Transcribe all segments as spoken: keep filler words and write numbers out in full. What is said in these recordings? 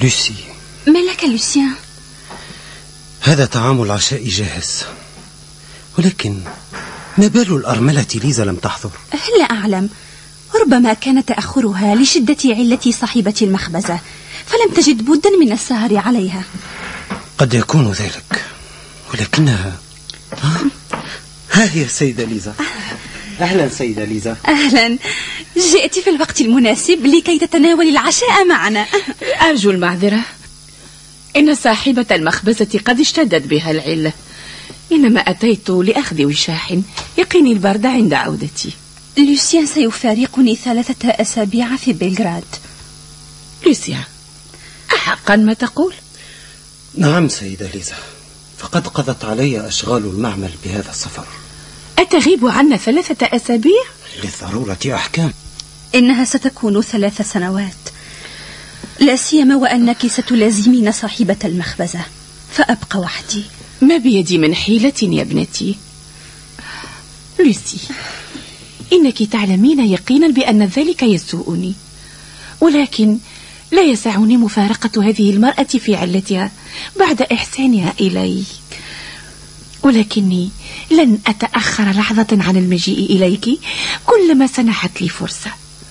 لوسي. ما لك لوسيان؟ هذا طعام العشاء جاهز، ولكن ما بال الأرملة ليزا لم تحضر؟ لا أعلم، ربما كان تأخرها لشدة علة صاحبة المخبزة، فلم تجد بدا من السهر عليها. قد يكون ذلك، ولكنها ها, ها هي السيدة ليزا. أهلا سيدة ليزا. أهلا، جئت في الوقت المناسب لكي تتناول العشاء معنا. أرجو المعذرة، إن صاحبة المخبزة قد اشتدت بها العلة، إنما أتيت لأخذ وشاح يقيني البرد عند عودتي. لوسيان سيفارقني ثلاثة أسابيع في بلغراد. لوسيان، أحقا ما تقول؟ نعم سيدة ليزا، فقد قضت علي أشغال المعمل بهذا السفر. أتغيب عنا ثلاثة أسابيع؟ للضرورة أحكام. إنها ستكون ثلاث سنوات، لا سيما وأنك ستلازمين صاحبة المخبزة، فأبقى وحدي. ما بيدي من حيلة يا ابنتي. لوسي، إنك تعلمين يقينا بأن ذلك يسوءني، ولكن لا يسعني مفارقة هذه المرأة في علتها بعد إحسانها إلي، ولكني لن أتأخر لحظة عن المجيء إليك كلما سنحت لي فرصة.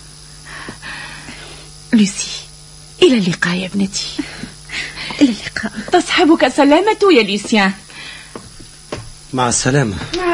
لوسي، إلى اللقاء يا ابنتي. إلى اللقاء. تصحبك سلامة يا لوسيان. مع السلامة. مع